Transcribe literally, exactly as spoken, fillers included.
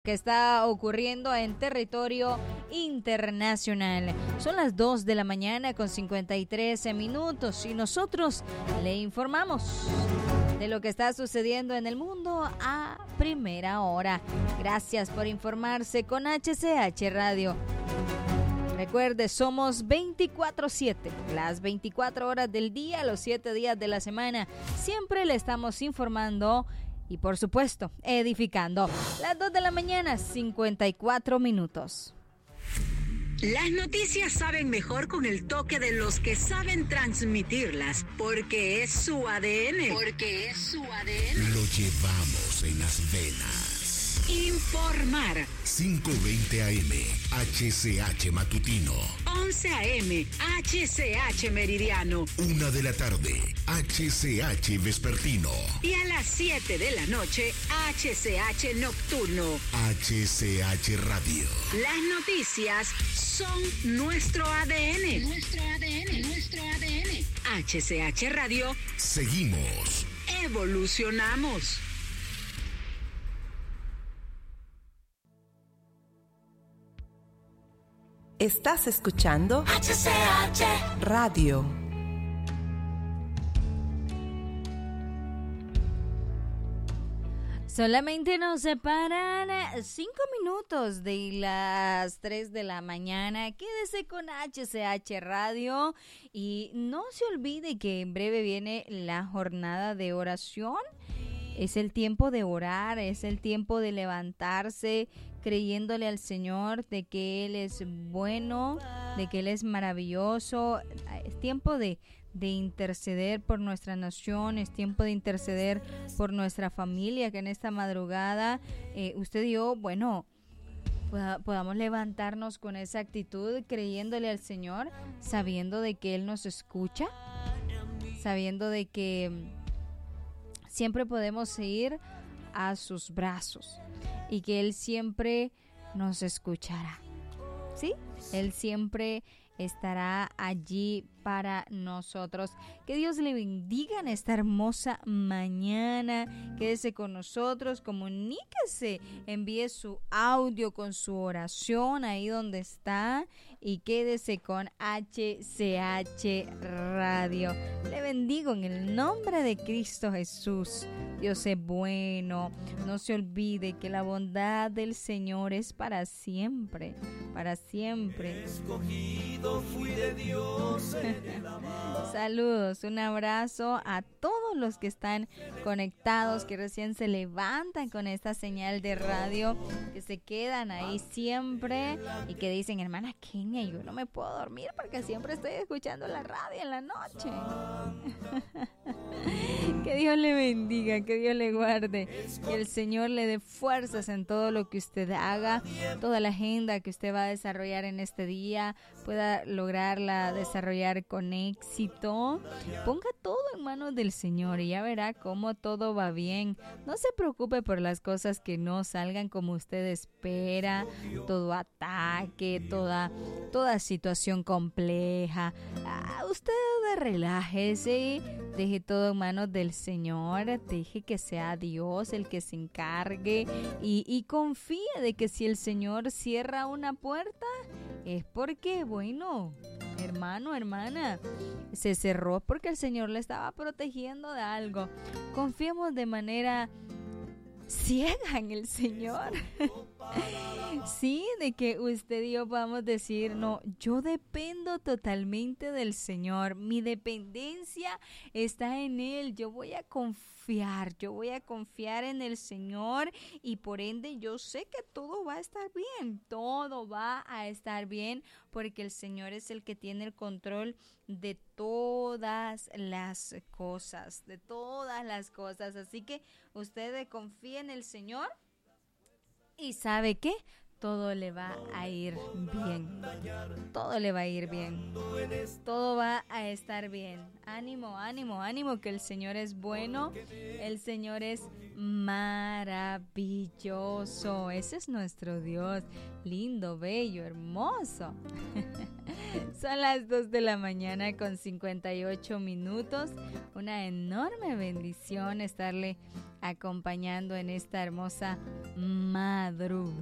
Que está ocurriendo en territorio internacional. Son las dos de la mañana con cincuenta y tres minutos y nosotros le informamos de lo que está sucediendo en el mundo a primera hora. Gracias por informarse con H C H Radio. Recuerde, somos veinticuatro siete, las veinticuatro horas del día, los siete días de la semana. Siempre le estamos informando y, por supuesto, edificando. Las dos de la mañana, cincuenta y cuatro minutos. Las noticias saben mejor con el toque de los que saben transmitirlas, porque es su A D N. Porque es su A D N. Lo llevamos en las venas. Informar. cinco veinte A M, H C H Matutino. once A M, H C H Meridiano. Una de la tarde, H C H Vespertino. Y a las siete de la noche, H C H Nocturno. H C H Radio. Las noticias son nuestro A D N. Nuestro A D N, nuestro A D N. H C H Radio. Seguimos. Evolucionamos. Estás escuchando H C H Radio. Solamente nos separan cinco minutos de las tres de la mañana. Quédese con H C H Radio y no se olvide que en breve viene la jornada de oración. Es el tiempo de orar, es el tiempo de levantarse creyéndole al Señor de que Él es bueno, de que Él es maravilloso. Es tiempo de, de interceder por nuestra nación, es tiempo de interceder por nuestra familia, que en esta madrugada eh, usted y yo, bueno, pueda, podamos levantarnos con esa actitud creyéndole al Señor, sabiendo de que Él nos escucha, sabiendo de que siempre podemos ir a sus brazos y que Él siempre nos escuchará. ¿Sí? Él siempre estará allí para nosotros. Que Dios le bendiga en esta hermosa mañana. Quédese con nosotros, comuníquese, envíe su audio con su oración ahí donde está y quédese con H C H Radio. Le bendigo en el nombre de Cristo Jesús. Dios es bueno. No se olvide que la bondad del Señor es para siempre, para siempre. Escogido fui de Dios en el amar. Saludos, un abrazo a todos los que están conectados, que recién se levantan con esta señal de radio, que se quedan ahí siempre y que dicen, hermana Kenia, yo no me puedo dormir porque siempre estoy escuchando la radio en la noche. Que Dios le bendiga, que Dios le guarde, que el Señor le dé fuerzas en todo lo que usted haga, toda la agenda que usted va a desarrollar en este día, pueda lograrla desarrollar con éxito. Ponga todo en manos del Señor y ya verá cómo todo va bien. No se preocupe por las cosas que no salgan como usted espera, todo ataque, toda, toda situación compleja. Ah, usted relájese, deje todo en manos del Señor, deje que sea Dios el que se encargue y, y confíe de que si el Señor cierra una puerta es porque, bueno, hermano, hermana, se cerró porque el Señor le estaba protegiendo de algo. Confiemos de manera ciega en el Señor. Sí, de que usted y yo podamos decir, no, yo dependo totalmente del Señor, mi dependencia está en Él, yo voy a confiar, yo voy a confiar en el Señor y por ende yo sé que todo va a estar bien, todo va a estar bien porque el Señor es el que tiene el control de todas las cosas, de todas las cosas, así que usted confía en el Señor. ¿Y sabe qué? todo le va a ir bien. Todo le va a ir bien. Todo va a estar bien. Ánimo, ánimo, ánimo, que el Señor es bueno. El Señor es maravilloso. Ese es nuestro Dios. Lindo, bello, hermoso. Son las dos de la mañana con cincuenta y ocho minutos. Una enorme bendición estarle acompañando en esta hermosa madrugada.